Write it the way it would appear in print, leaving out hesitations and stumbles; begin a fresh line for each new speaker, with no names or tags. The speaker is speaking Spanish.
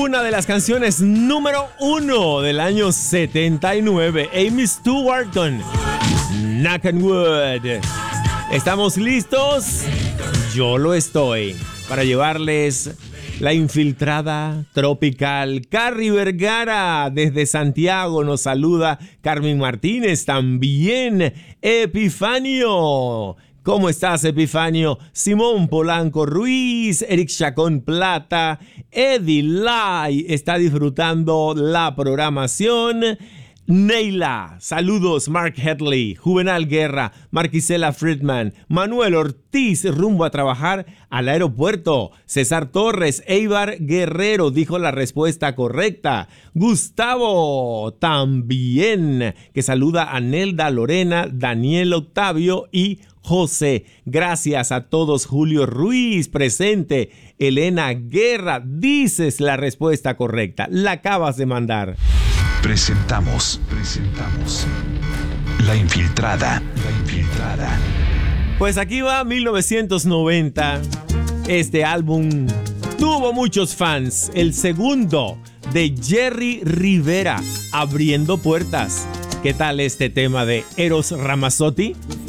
Una de las canciones número 1 del año 79, Amy Stewart con Knock on Wood. ¿Estamos listos? Yo lo estoy para llevarles la infiltrada tropical. Carrie Vergara desde Santiago nos saluda. Carmen Martínez también. Epifanio. ¿Cómo estás, Epifanio? Simón Polanco Ruiz, Eric Chacón Plata, Eddie Lai está disfrutando la programación. Neila, saludos. Mark Hedley, Juvenal Guerra, Marquisela Friedman, Manuel Ortiz rumbo a trabajar al aeropuerto. César Torres, Eibar Guerrero dijo la respuesta correcta. Gustavo también, que saluda a Nelda, Lorena, Daniel Octavio y José. Gracias a todos. Julio Ruiz presente. Elena Guerra, dices la respuesta correcta. La acabas de mandar.
Presentamos La Infiltrada.
Pues aquí va 1990. Este álbum tuvo muchos fans. El segundo de Jerry Rivera, Abriendo Puertas. ¿Qué tal este tema de Eros Ramazzotti?